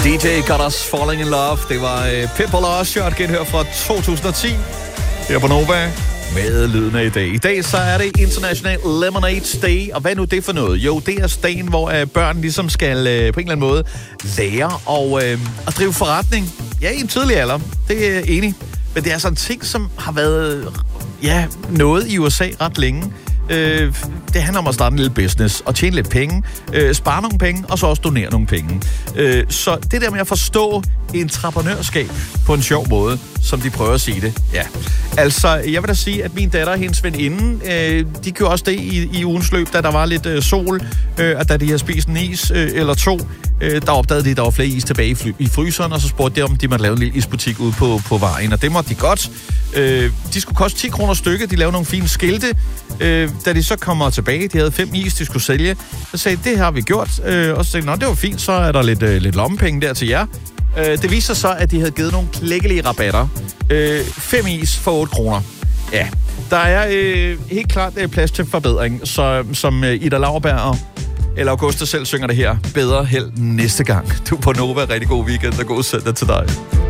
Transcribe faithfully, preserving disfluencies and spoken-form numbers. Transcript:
D J Got Us Falling in Love. Det var uh, Pitbull og Usher, genhør fra to tusind og ti her på Nova med lyden af i dag. I dag så er det International Lemonade Day, og hvad er nu det for noget? Jo, det er dagen, hvor uh, børn ligesom skal uh, på en eller anden måde lære og, uh, at drive forretning. Ja, i en tidlig alder, det er jeg enig. Men det er sådan en ting, som har været ja, noget i U S A ret længe. Øh, det handler om at starte en lille business og tjene lidt penge, øh, spare nogle penge og så også donere nogle penge. Øh, så det der med at forstå entreprenørskab på en sjov måde, som de prøver at sige det. Ja. Altså, jeg vil da sige, at min datter og hendes veninde, øh, de gjorde også det i, i ugens løb, da der var lidt øh, sol, øh, og da de havde spist en is øh, eller to, øh, der opdagede de, at der var flere is tilbage i, fly, i fryseren, og så spurgte de, om de måtte lave en lille isbutik ude på, på vejen, og det måtte de godt. Øh, de skulle koste ti kroner stykket, de lavede nogle fine skilte. Øh, da de så kommer tilbage, de havde fem is, de skulle sælge, så sagde det har vi gjort, øh, og så sagde nå, det var fint, så er der lidt, øh, lidt lommepenge der til jer. Øh, det viser så, at de havde givet nogle klækkelige rabatter. Øh, fem is for otte kroner. Ja, der er øh, helt klart øh, plads til forbedring, så, som øh, Ida Lauerberg eller Augusta selv synger det her. Bedre held næste gang. Du er på Nova. Rigtig god weekend og god søndag til dig.